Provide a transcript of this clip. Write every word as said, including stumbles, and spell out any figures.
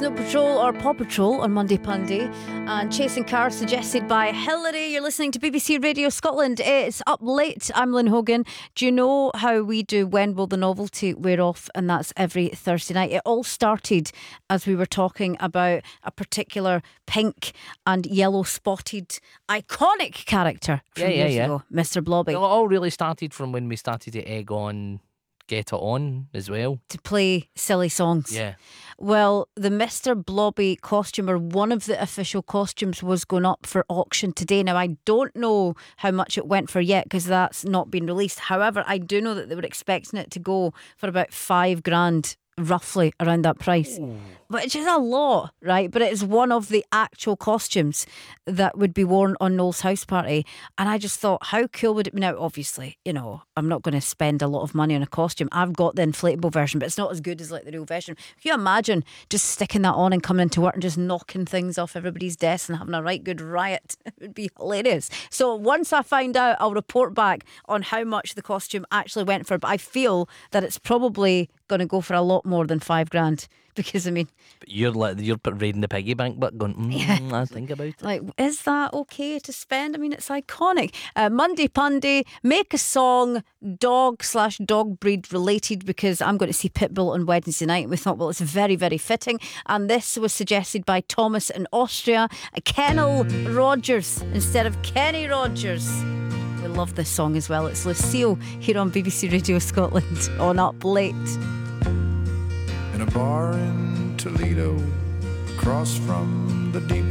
Snow Patrol or Paw Patrol on Monday Punday, and Chasing Cars suggested by Hillary. You're listening to B B C Radio Scotland. It's Up Late. I'm Lynn Hogan. Do you know how we do When Will the Novelty Wear Off? And that's every Thursday night. It all started as we were talking about a particular pink and yellow spotted iconic character from Yeah, yeah, years yeah. ago, Mister Blobby, Well, it all really started from when we started to egg on Get It On as well. to play silly songs. Yeah. Well, the Mister Blobby costume, or one of the official costumes, was going up for auction today. Now, I don't know how much it went for yet because that's not been released. However, I do know that they were expecting it to go for about five grand, roughly around that price. Ooh. Which is a lot, right? But it is one of the actual costumes that would be worn on Noel's house party. And I just thought, how cool would it be? Now, obviously, you know, I'm not going to spend a lot of money on a costume. I've got the inflatable version, but it's not as good as like the real version. Can you imagine just sticking that on and coming into work and just knocking things off everybody's desk and having a right good riot? It would be hilarious. So once I find out, I'll report back on how much the costume actually went for. But I feel that it's probably going to go for a lot more than five grand. Because I mean, But you're like you're reading the piggy bank book going, mm, Yeah. I think about it. like, is that okay to spend? I mean, it's iconic. Uh, Monday Punday, make a song dog slash dog breed related, because I'm going to see Pitbull on Wednesday night. We thought, well, it's very, very fitting. And this was suggested by Thomas in Austria. A Kennel Rogers instead of Kenny Rogers. We love this song as well. It's Lucille here on B B C Radio Scotland on Up Late. In a bar in Toledo, across from the deep